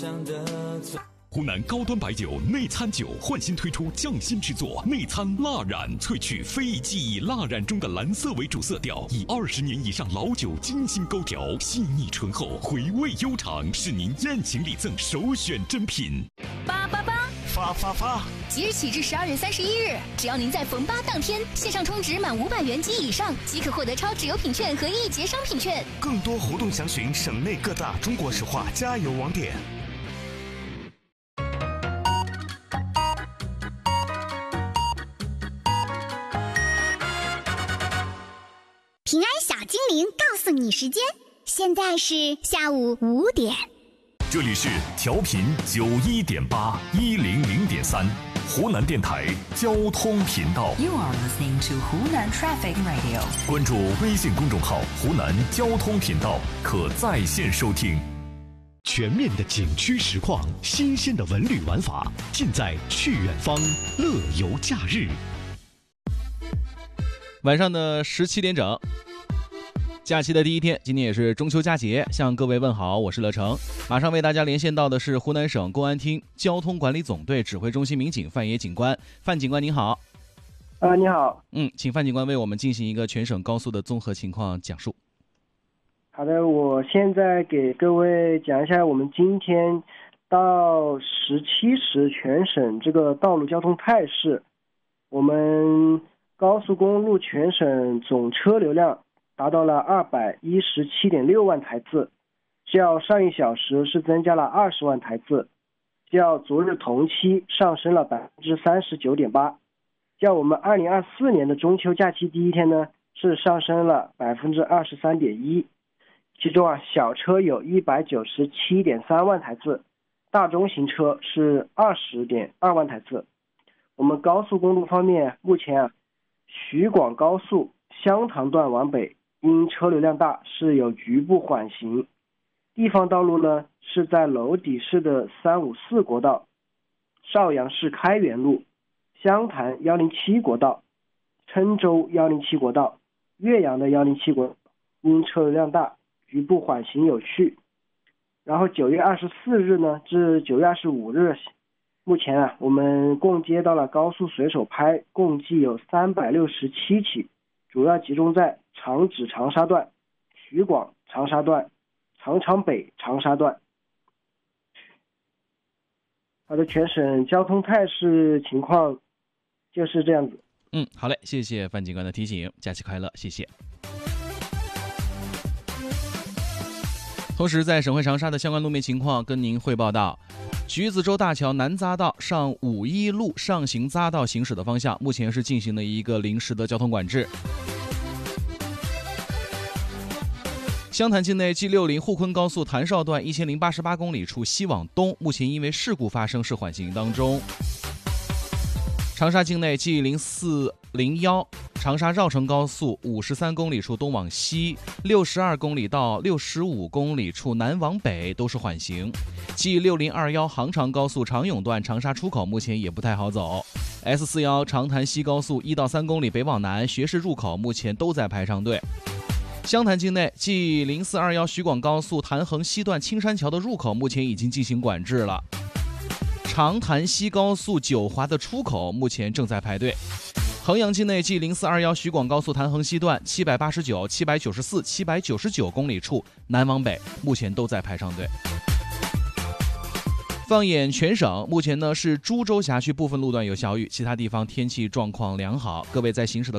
湖南高端白酒内参酒焕新推出匠心制作内参蜡染，萃取非遗技艺蜡染中的蓝色为主色调，以20年以上老酒精心勾调，细腻醇厚，回味悠长，是您宴请礼赠首选珍品。 发！ 即日起至12月31日，只要您在逢8当天线上充值满500元及以上，即可获得超值优品券和1节商品券。 更多活动详询省内各大中国石化加油网点。 平安小精灵告诉你时间，现在是下午5点。 这里是调频91.8、100.3，湖南电台交通频道。 You are listening to Hunan Traffic Radio。 关注微信公众号“湖南交通频道”，可在线收听。全面的景区实况，新鲜的文旅玩法，尽在去远方乐游假日。 晚上的17点整，假期的第一天，今天也是中秋佳节，向各位问好，我是乐成。马上为大家连线到的是湖南省公安厅交通管理总队指挥中心民警范野警官。范警官您好。 你好。 请范警官为我们进行一个全省高速的综合情况讲述。 好的，我现在给各位讲一下我们今天到17时全省这个道路交通态势。我们高速公路全省总车流量达到了217.6万台次，较上一小时是增加了20万台次，较昨日同期上升了39.8%，较我们2024年的中秋假期第一天呢是上升了23.1%。其中小车有197.3万台次，大中型车是20.2万台次。我们高速公路方面，目前徐广高速湘塘段往北因车流量大是有局部缓行，地方道路呢是在娄底市的354国道、邵阳市开元路、湘潭107国道、郴州107国道、岳阳的107国道因车流量大局部缓行有序。然后9月24日呢至9月25日，目前我们共接到了高速随手拍，共计有367起，主要集中在长指长沙段、徐广长沙段、长昌北长沙段。好的，全省交通态势情况就是这样子。 好嘞，谢谢范警官的提醒，假期快乐，谢谢。同时在省会长沙的相关路面情况跟您汇报到，橘子洲大桥南匝道上五一路上行匝道行驶的方向，目前是进行了一个临时的交通管制。湘潭境内 G60 沪昆高速潭邵段1088公里处西往东，目前因为事故发生是缓行当中。长沙境内 G0401 长沙绕城高速53公里处东往西，62公里到65公里处南往北都是缓行。G6021 杭长高速长永段长沙出口目前也不太好走。S41 长潭西高速1到3公里北往南学士入口目前都在排上队。湘潭境内 G0421 徐广高速潭衡西段青山桥的入口目前已经进行管制了。长潭西高速九华的出口目前正在排队。衡阳境内 G0421 徐广高速潭衡西段789、794、799公里处南往北目前都在排上队。放眼全省，目前呢是株洲辖区部分路段有小雨，其他地方天气状况良好。各位在行驶的